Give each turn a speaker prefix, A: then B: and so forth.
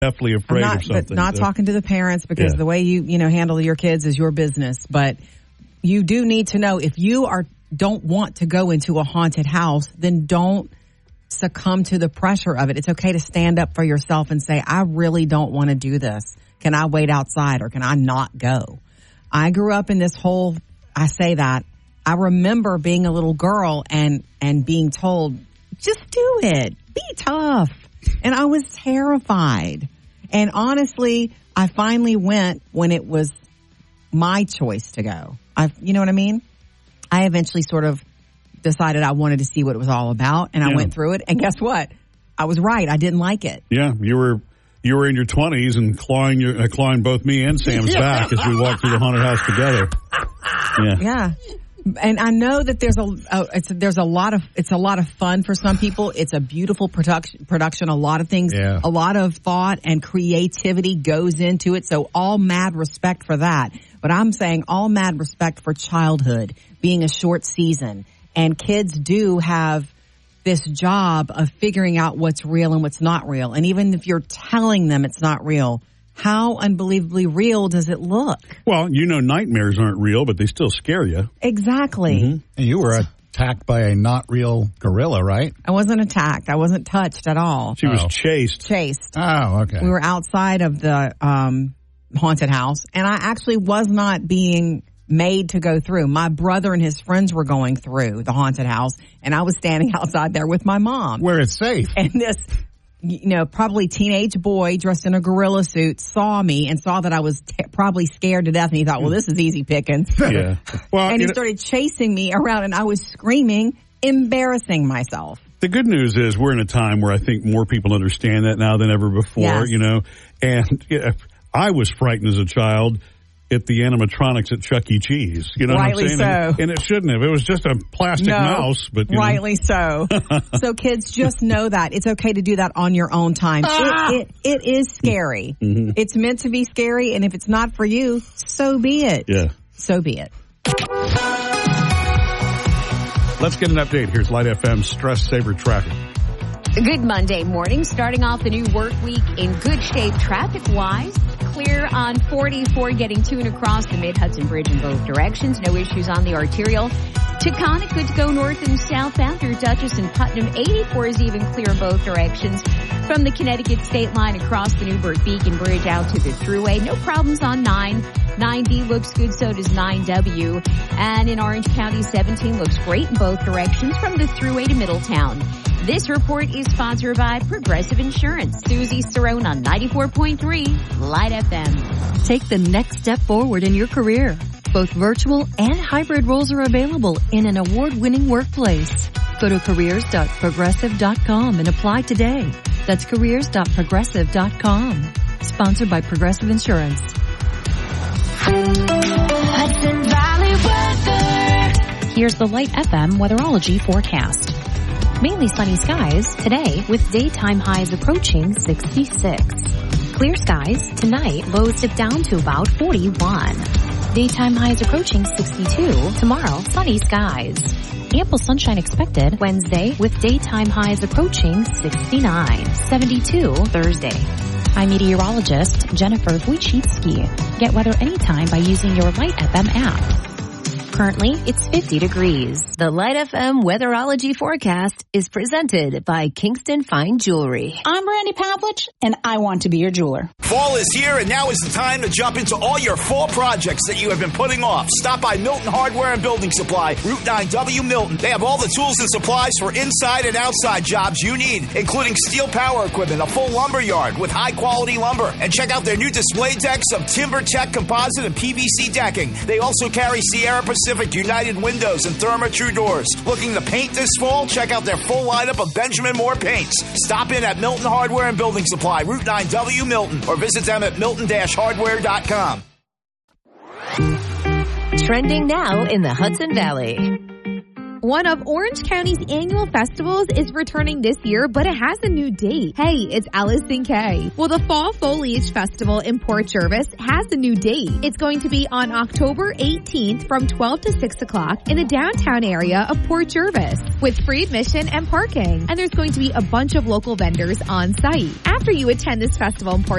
A: definitely afraid of something.
B: But not talking to the parents because the way you handle your kids is your business. But you do need to know if you don't want to go into a haunted house, then don't succumb to the pressure of it. It's okay to stand up for yourself and say, I really don't want to do this. Can I wait outside or can I not go? I grew up in this whole, I say that, I remember being a little girl and being told, just do it. Be tough. And I was terrified. And honestly, I finally went when it was my choice to go. You know what I mean? I eventually sort of decided I wanted to see what it was all about, and I went through it. And guess what? I was right. I didn't like it.
A: Yeah, you were in your 20s and clawing both me and Sam's back as we walked through the haunted house together.
B: Yeah. And I know that it's a lot of fun for some people. It's a beautiful production. A lot of things, a lot of thought and creativity goes into it. So all mad respect for that. But I'm saying all mad respect for childhood being a short season. And kids do have this job of figuring out what's real and what's not real. And even if you're telling them it's not real, how unbelievably real does it look?
A: Well, nightmares aren't real, but they still scare you.
B: Exactly.
C: Mm-hmm. And you were attacked by a not real gorilla, right?
B: I wasn't attacked. I wasn't touched at all.
A: She was chased.
C: Oh, okay.
B: We were outside of the haunted house, and I actually was not being made to go through. My brother and his friends were going through the haunted house, and I was standing outside there with my mom.
C: Where it's safe.
B: And this, probably teenage boy dressed in a gorilla suit saw me and saw that I was probably scared to death, and he thought, well, this is easy pickings.
A: Yeah. Well,
B: and he started chasing me around, and I was screaming, embarrassing myself.
A: The good news is we're in a time where I think more people understand that now than ever before, and I was frightened as a child at the animatronics at Chuck E. Cheese. You know
B: Rightly
A: what I'm saying?
B: so.
A: And it shouldn't have. It was just a plastic mouse. But
B: rightly so. So kids, just know that. It's okay to do that on your own time. It is scary. Mm-hmm. It's meant to be scary, and if it's not for you, so be it.
A: Yeah.
B: So be it.
A: Let's get an update. Here's Light FM Stress Saver Traffic.
D: Good Monday morning, starting off the new work week in good shape traffic-wise. Clear on 44 getting to and across the Mid-Hudson Bridge in both directions. No issues on the arterial. Taconic, good to go north and southbound through Dutchess and Putnam. 84 is even clear in both directions. From the Connecticut state line across the Newburgh-Beacon Bridge out to the Thruway. No problems on 9. 9B looks good, so does 9W. And in Orange County, 17 looks great in both directions from the Thruway to Middletown. This report is sponsored by Progressive Insurance. Susie Cerrone on 94.3 Light FM.
E: Take the next step forward in your career. Both virtual and hybrid roles are available in an award-winning workplace. Go to careers.progressive.com and apply today. That's careers.progressive.com. Sponsored by Progressive Insurance.
F: Hudson Valley weather.
G: Here's the Light FM weatherology forecast. Mainly sunny skies today with daytime highs approaching 66. Clear skies tonight, lows dip down to about 41. Daytime highs approaching 62. Tomorrow, sunny skies. Ample sunshine expected Wednesday with daytime highs approaching 69. 72 Thursday. I'm meteorologist Jennifer Wojcicki. Get weather anytime by using your Light FM app. Currently, it's 50 degrees.
H: The Light FM weatherology forecast is presented by Kingston Fine Jewelry.
I: I'm Brandy Pavlich, and I want to be your jeweler.
J: Fall is here, and now is the time to jump into all your fall projects that you have been putting off. Stop by Milton Hardware and Building Supply, Route 9W Milton. They have all the tools and supplies for inside and outside jobs you need, including steel power equipment, a full lumber yard with high-quality lumber. And check out their new display decks of TimberTech composite and PVC decking. They also carry Sierra Pacific United Windows and Therma-Tru doors. Looking to paint this fall? Check out their full lineup of Benjamin Moore paints. Stop in at Milton Hardware and Building Supply, Route 9W Milton, or visit them at milton-hardware.com.
H: Trending now in the Hudson Valley.
K: One of Orange County's annual festivals is returning this year, but it has a new date. Hey, it's Allison Kay. Well, the Fall Foliage Festival in Port Jervis has a new date. It's going to be on October 18th from 12 to 6 o'clock in the downtown area of Port Jervis with free admission and parking. And there's going to be a bunch of local vendors on site. After you attend this festival in Port